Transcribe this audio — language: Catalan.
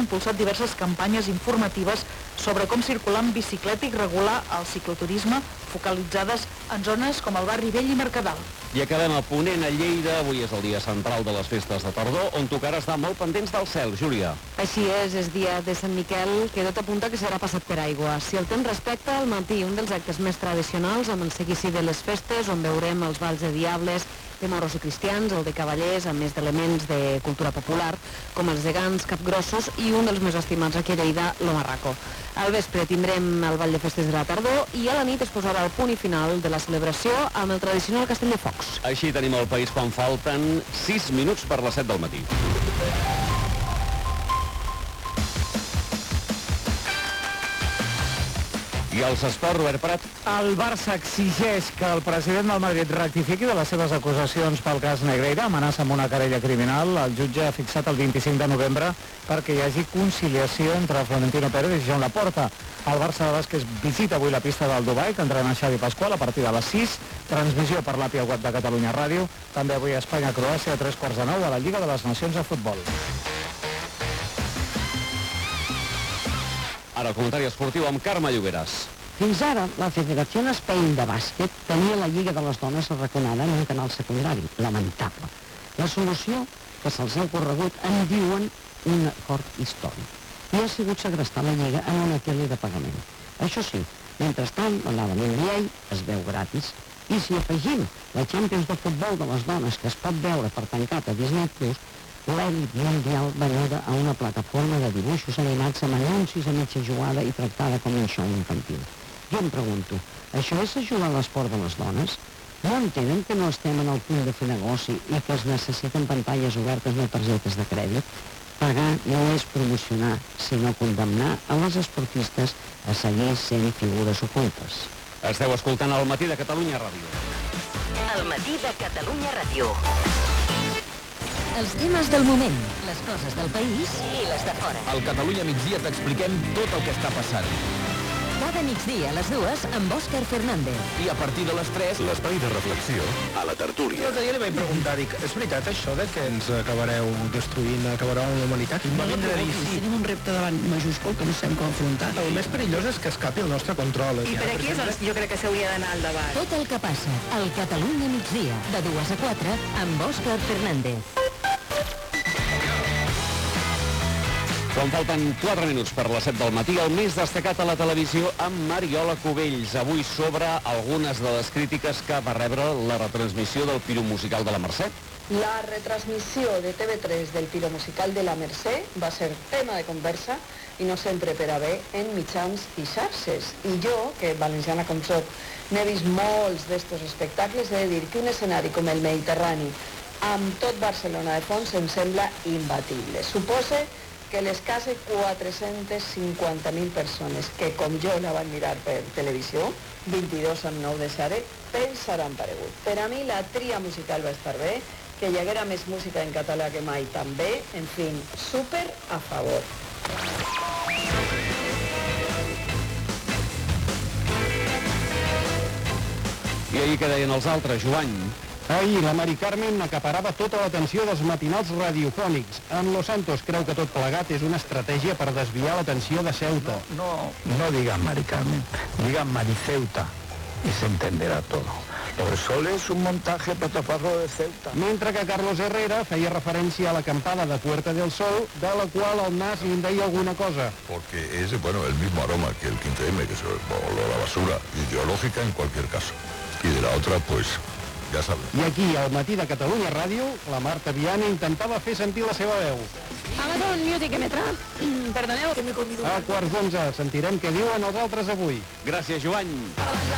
impulsat diverses campanyes informatives sobre com circular en bicicleta i regular el cicloturisme, focalitzades en zones com el barri Vell i Mercadal. I acabem a Ponent, a Lleida. Avui és el dia central de les festes de tardor, on tocarà estar molt pendents del cel. Júlia. Així és dia de Sant Miquel, que tot apunta que serà passat per aigua. Si el temps respecta, al matí un dels actes més tradicionals amb el seguici de les festes, on veurem els balls de diables, de moros i cristians, el de cavallers, amb més d'elements de cultura popular, com els gegants, capgrossos i un dels més estimats aquí a Lleida, l'Omarraco. Al vespre tindrem el ball de festes de la tardor i a la nit es posarà el punt i final de la celebració amb el tradicional castell de focs. Així tenim el país quan falten 6 minuts per les 7 del matí. I els esports, Robert Prat. El Barça exigeix que el president del Madrid rectifiqui de les seves acusacions pel cas Negreira, amenaça amb una querella criminal. El jutge ha fixat el 25 de novembre perquè hi hagi conciliació entre Florentino Pérez i Joan Laporta. El Barça de bàsquet visita avui la pista del Dubai, que entrena Xavi Pasqual a partir de les 6. Transmissió per l'API web de Catalunya Ràdio. També avui Espanya-Croàcia a 3:15 de la Lliga de les Nacions de Futbol. Ara el comentari esportiu amb Carme Lloberas. Fins ara, la Federació Spain de Bàsquet tenia la Lliga de les Dones arraconada en un canal secundari. Lamentable. La solució que se'ls ha ocorregut en diuen un acord històric. I ha sigut segrestar la Lliga en una tele de pagament. Això sí, mentrestant, l'NBA es veu gratis. I si afegim la Champions de futbol de les dones que es pot veure per tancat a Disney+, l'elit mundial venuda a una plataforma de dibuixos animats amb anuncis a mitja jugada i tractada com un show infantil. Jo em pregunto, això és ajudar l'esport de les dones? No entenen que no estem en el punt de fer negoci i que es necessiten pantalles obertes no targetes de crèdit? Pagar no és promocionar, sinó condemnar a les esportistes a seguir sent figures ocultes. Esteu escoltant el Matí de Catalunya Ràdio. El Matí de Catalunya Ràdio. Els temes del moment, les coses del país I les de fora. Al Catalunya Migdia t'expliquem tot el que està passant. cada migdia a les 2 amb Òscar Fernández. I a partir de les 3, l'espai de reflexió a la tertúlia. L'altre dia li vaig preguntar, dic, és veritat això de que ens acabareu destruint, acabareu amb la humanitat? I m'ha vindre a dir, sí, tenim un repte davant majúscul que no sabem com afrontar. El més perillós és que escapi el nostre control. I per aquí jo crec que s'hauria d'anar al debat. Tot el que passa al Catalunya Migdia, de 2 a 4, amb Òscar Fernández. Quan falten 4 minuts per les 7 del matí, el més destacat a la televisió amb Mariola Cubells. Avui sobre algunes de les crítiques que va rebre la retransmissió del Piro Musical de la Mercè. La retransmissió de TV3 del Piro Musical de la Mercè va ser tema de conversa i no sempre per a bé en mitjans i xarxes. I jo, que valenciana com soc, n'he vist molts d'estos espectacles, he de dir que un escenari com el Mediterrani, amb tot Barcelona de fons, em sembla imbatible. Supose que les quasi 450.000 persones que, com jo, la van mirar per televisió, 22 amb 9 de Sare, pensaran paregut. Per a mi la tria musical va estar bé, que hi haguera més música en català que mai també, en fi, súper a favor. I ahir què deien els altres, Joan? Ahir la Mari Carmen acaparava tota l'atenció dels matinals radiofònics. En Los Santos creu que tot plegat és una estratègia per desviar l'atenció de Ceuta. No digan Mari Carmen, digan Mariceuta y se entenderá todo. Lo del Sol es un montaje para taparlo de Ceuta. Mentre que Carlos Herrera feia referència a l'acampada de Puerta del Sol, de la qual el nas li en deia alguna cosa. Porque es, bueno, el mismo aroma que el 15M, que es la basura ideológica en cualquier caso. Y de la otra, pues, ja sabem. I aquí, al Matí de Catalunya Ràdio, la Marta Viana intentava fer sentir la seva veu. Amazon Music Metra, perdoneu que m'he convidat. A 11:15 sentirem què diuen els altres avui. Gràcies, Joan.